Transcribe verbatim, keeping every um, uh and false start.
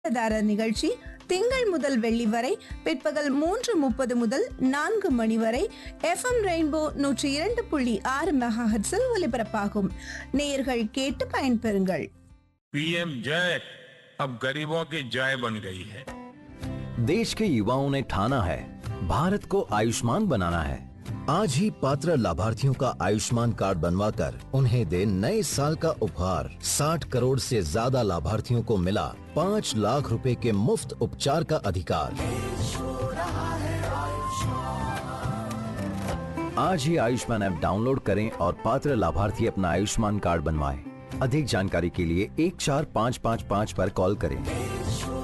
தார நிகழ்ச்சி திங்கள் முதல் வெள்ளி வரை பிற்பகல் மூன்று முப்பது முதல் நான்கு மணி வரை எஃப்எம் ரெயின்போ நூற்றி இரண்டு புள்ளி ஆறு மெகாஹெர்ட்ஸில் ஒலிபரப்பாகும். நேயர்கள் கேட்டு பயன்பெறுங்கள். पीएम जय अब गरीबों की जय बन गई है. देश के युवाओं ने ठाना है भारत को आयुष्मान बनाना है. आज ही पात्र लाभार्थियों का आयुष्मान कार्ड बनवाकर उन्हें दे नए साल का उपहार. साठ करोड़ से ज्यादा लाभार्थियों को मिला पाँच लाख रुपए के मुफ्त उपचार का अधिकार. आज ही आयुष्मान ऐप डाउनलोड करें और पात्र लाभार्थी अपना आयुष्मान कार्ड बनवाएं. अधिक जानकारी के लिए एक चार पाँच पाँच पाँच पर कॉल करें.